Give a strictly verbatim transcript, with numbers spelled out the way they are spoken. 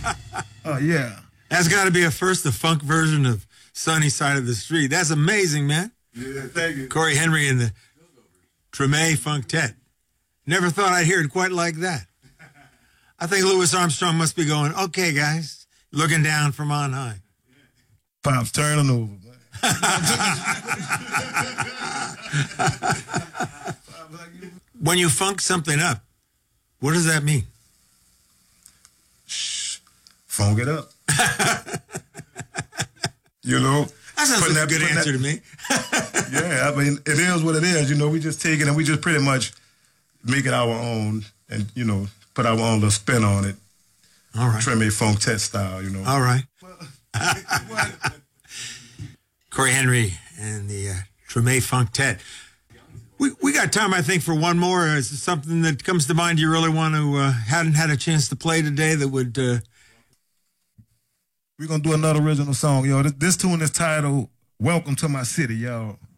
Oh, yeah. That's got to be a first, the funk version of Sunny Side of the Street. That's amazing, man. Yeah, thank you. Corey Henry and the Treme Funktet. Never thought I'd hear it quite like that. I think Louis Armstrong must be going, okay, guys, looking down from on high. Pops turning over. When you funk something up, what does that mean? Shh. Funk it up. You know? That sounds like that, a good answer that, to me. Yeah, I mean, it is what it is. You know, we just take it and we just pretty much make it our own and, you know, put our own little spin on it. All right. Treme Funktet style, you know. All right. Corey Henry and the uh, Treme Funktet. We we got time, I think, for one more. Is there something that comes to mind you really want to, uh, hadn't had a chance to play today that would... Uh... We're going to do another original song, yo. This, this tune is titled Welcome to My City, y'all.